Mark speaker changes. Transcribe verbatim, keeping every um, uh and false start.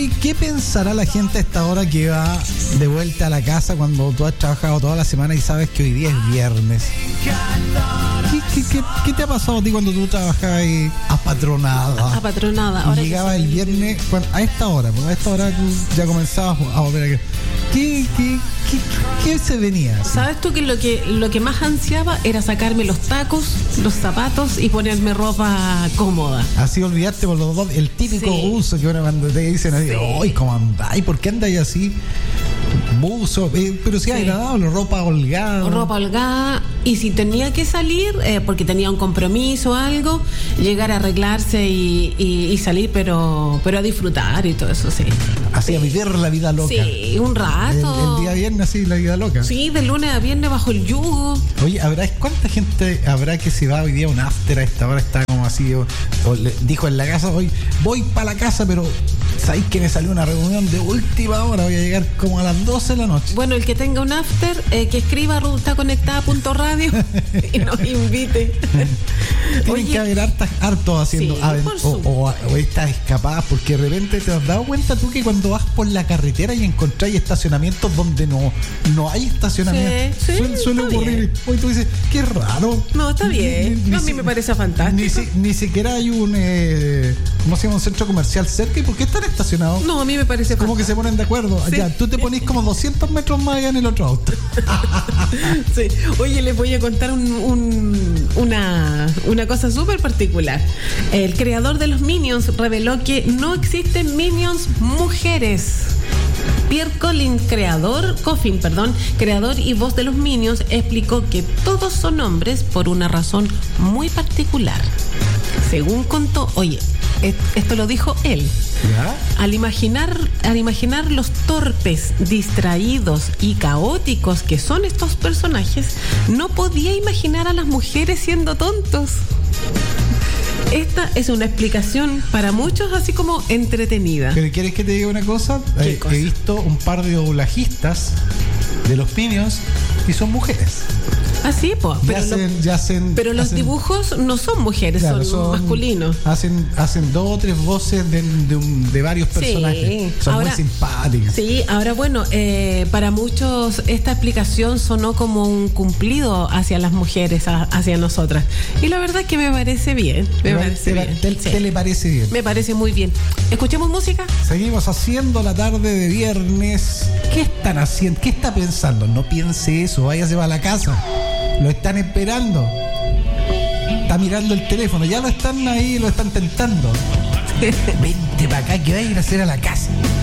Speaker 1: ¿Y qué pensará la gente a esta hora que va de vuelta a la casa cuando tú has trabajado toda la semana y sabes que hoy día es viernes? ¿Qué, qué, qué, qué te ha pasado a ti cuando tú trabajabas ahí apatronada?
Speaker 2: Apatronada. Ahora
Speaker 1: llegaba el viernes cuando, a esta hora, porque a esta hora tú ya comenzabas a volver aquí. ¿Qué, qué, qué, qué se venía? Así?
Speaker 2: ¿Sabes tú que lo que lo que más ansiaba era sacarme los tacos, los zapatos y ponerme ropa cómoda?
Speaker 1: Así olvidarte por los dos, el típico
Speaker 2: Sí.
Speaker 1: uso que uno cuando te dicen,
Speaker 2: Sí.
Speaker 1: ¡ay, cómo andáis! ¿Por qué andáis así? Buzo, eh, pero sí,
Speaker 2: Sí.
Speaker 1: agradable, ropa holgada.
Speaker 2: Ropa holgada, y si tenía que salir, eh, porque tenía un compromiso o algo, llegar a arreglarse y, y, y salir, pero pero a disfrutar y todo eso, sí.
Speaker 1: Así
Speaker 2: sí.
Speaker 1: a vivir la vida loca.
Speaker 2: Sí, un
Speaker 1: El,
Speaker 2: rato.
Speaker 1: el día viernes, así, la vida loca.
Speaker 2: Sí, de lunes a viernes bajo el yugo.
Speaker 1: Oye, ¿habrá cuánta gente habrá que se va hoy día a un after a esta hora? Está como así, o, o le dijo en la casa, hoy voy para la casa, pero ¿sabéis que me salió una reunión de última hora? Voy a llegar como a las doce de la noche.
Speaker 2: Bueno, el que tenga un after, eh, que escriba a ruta-conectada.radio y nos invite.
Speaker 1: Tienen
Speaker 2: Oye,
Speaker 1: que haber hartas, hartos haciendo
Speaker 2: Sí,
Speaker 1: aven-
Speaker 2: por
Speaker 1: o, o- o estas escapadas, porque de repente te has dado cuenta tú que cuando vas por la carretera y encontráis estacionamientos donde no, no hay estacionamiento,
Speaker 2: Sí, sí,
Speaker 1: suele, suele
Speaker 2: está
Speaker 1: ocurrir.
Speaker 2: bien.
Speaker 1: Hoy tú dices, qué raro.
Speaker 2: No, está
Speaker 1: Ni-
Speaker 2: bien.
Speaker 1: ni- ni
Speaker 2: No, a mí
Speaker 1: si-
Speaker 2: me parece fantástico.
Speaker 1: Ni, si- ni siquiera hay un, eh, ¿cómo se llama? Un centro comercial cerca. ¿Y por qué están estacionados?
Speaker 2: No, a mí me parece
Speaker 1: Como que se
Speaker 2: fantástico.
Speaker 1: ponen de acuerdo.
Speaker 2: Sí.
Speaker 1: Ya, tú te ponís como doscientos metros más allá en el otro auto.
Speaker 2: Sí. Oye, les voy a contar un- un- una, una cosa súper particular. El creador de los Minions reveló que no existen Minions mujeres. Pierre Collins, creador, Coffin, perdón, creador y voz de los Minions, explicó que todos son hombres por una razón muy particular. Según contó, oye, es- esto lo dijo él.
Speaker 1: ¿Ya?
Speaker 2: Al imaginar, al imaginar los torpes, distraídos y caóticos que son estos personajes, no podía imaginar a las mujeres siendo tontos. Esta es una explicación para muchos así como entretenida.
Speaker 1: Pero ¿quieres que te diga una cosa?
Speaker 2: ¿Qué
Speaker 1: Eh,
Speaker 2: cosa?
Speaker 1: He visto un par de doblajistas de los Minions y son mujeres.
Speaker 2: Así, pues.
Speaker 1: Ya
Speaker 2: Pero, lo-
Speaker 1: hacen, ya hacen,
Speaker 2: pero los
Speaker 1: hacen-
Speaker 2: dibujos no son mujeres,
Speaker 1: claro,
Speaker 2: son, masculinos.
Speaker 1: Hacen, hacen dos o tres voces de, de, un- de varios
Speaker 2: Sí.
Speaker 1: personajes. Son
Speaker 2: Ahora-
Speaker 1: muy simpáticas.
Speaker 2: Sí, ahora bueno, eh, para muchos esta explicación sonó como un cumplido hacia las mujeres, a- hacia nosotras. Y la verdad es que me parece bien, me
Speaker 1: ¿Te,
Speaker 2: parece
Speaker 1: te-
Speaker 2: bien.
Speaker 1: te-
Speaker 2: Sí.
Speaker 1: te le parece bien?
Speaker 2: Me parece muy bien. ¿Escuchemos música?
Speaker 1: Seguimos haciendo la tarde de viernes. ¿Qué están haciendo? ¿Qué está pensando? No piense eso, váyase a la casa. Lo están esperando. Está mirando el teléfono, ya lo están ahí, lo están tentando. Vente para acá que va a ir a hacer a la casa.